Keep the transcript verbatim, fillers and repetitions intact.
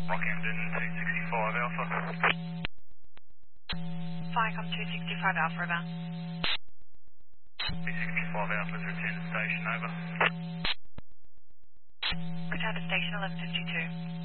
Rockhampton two sixty-five Alpha. Viacom two sixty-five Alpha, over. two sixty-five Alpha's return to station, over. Return to station eleven fifty-two.